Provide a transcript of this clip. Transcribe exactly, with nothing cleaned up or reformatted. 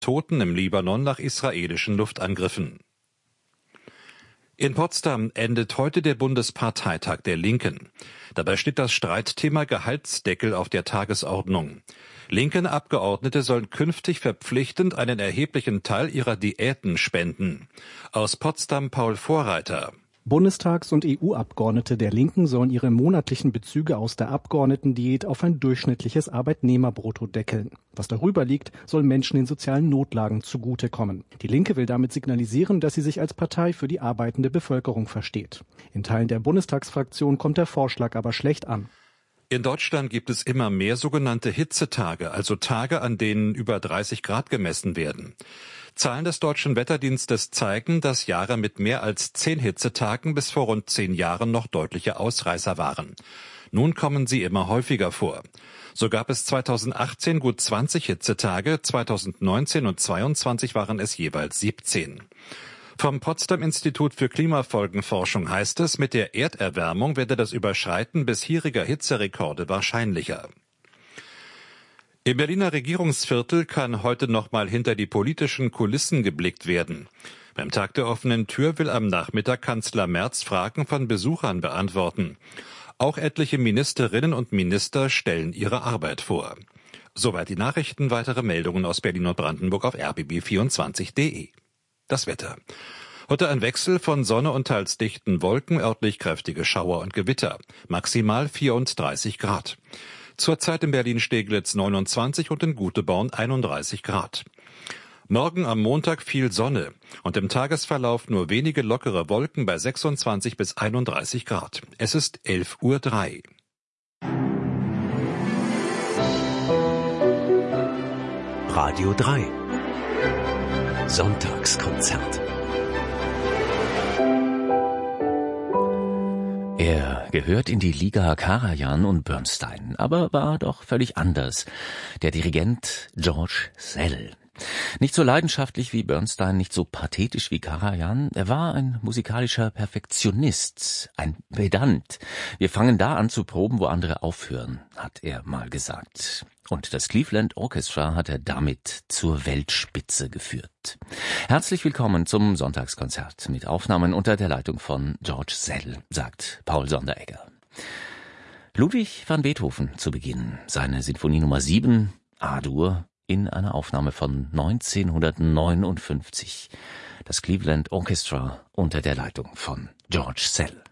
Toten im Libanon nach israelischen Luftangriffen. In Potsdam endet heute der Bundesparteitag der Linken. Dabei steht das Streitthema Gehaltsdeckel auf der Tagesordnung. Linken Abgeordnete sollen künftig verpflichtend einen erheblichen Teil ihrer Diäten spenden. Aus Potsdam Paul Vorreiter. Bundestags- und E U-Abgeordnete der Linken sollen ihre monatlichen Bezüge aus der Abgeordnetendiät auf ein durchschnittliches Arbeitnehmerbrutto deckeln. Was darüber liegt, soll Menschen in sozialen Notlagen zugutekommen. Die Linke will damit signalisieren, dass sie sich als Partei für die arbeitende Bevölkerung versteht. In Teilen der Bundestagsfraktion kommt der Vorschlag aber schlecht an. In Deutschland gibt es immer mehr sogenannte Hitzetage, also Tage, an denen über dreißig Grad gemessen werden. Zahlen des Deutschen Wetterdienstes zeigen, dass Jahre mit mehr als zehn Hitzetagen bis vor rund zehn Jahren noch deutliche Ausreißer waren. Nun kommen sie immer häufiger vor. So gab es zweitausendachtzehn gut zwanzig Hitzetage, zweitausendneunzehn und zweitausendzweiundzwanzig waren es jeweils siebzehn. Vom Potsdam-Institut für Klimafolgenforschung heißt es, mit der Erderwärmung werde das Überschreiten bisheriger Hitzerekorde wahrscheinlicher. Im Berliner Regierungsviertel kann heute nochmal hinter die politischen Kulissen geblickt werden. Beim Tag der offenen Tür will am Nachmittag Kanzler Merz Fragen von Besuchern beantworten. Auch etliche Ministerinnen und Minister stellen ihre Arbeit vor. Soweit die Nachrichten, weitere Meldungen aus Berlin und Brandenburg auf r b b vierundzwanzig punkt de. Das Wetter. Heute ein Wechsel von Sonne und teils dichten Wolken, örtlich kräftige Schauer und Gewitter. Maximal vierunddreißig Grad. Zurzeit in Berlin-Steglitz neunundzwanzig und in Guteborn einunddreißig Grad. Morgen am Montag viel Sonne und im Tagesverlauf nur wenige lockere Wolken bei sechsundzwanzig bis einunddreißig Grad. Es ist elf Uhr drei. Radio drei. Sonntagskonzert. Er gehört in die Liga Karajan und Bernstein, aber war doch völlig anders. Der Dirigent George Szell. Nicht so leidenschaftlich wie Bernstein, nicht so pathetisch wie Karajan. Er war ein musikalischer Perfektionist, ein Pedant. Wir fangen da an zu proben, wo andere aufhören, hat er mal gesagt. Und das Cleveland Orchestra hat er damit zur Weltspitze geführt. Herzlich willkommen zum Sonntagskonzert mit Aufnahmen unter der Leitung von George Szell, sagt Paul Sonderegger. Ludwig van Beethoven zu Beginn, seine Sinfonie Nummer sieben, A-Dur, in einer Aufnahme von neunzehnhundertneunundfünfzig. Das Cleveland Orchestra unter der Leitung von George Szell.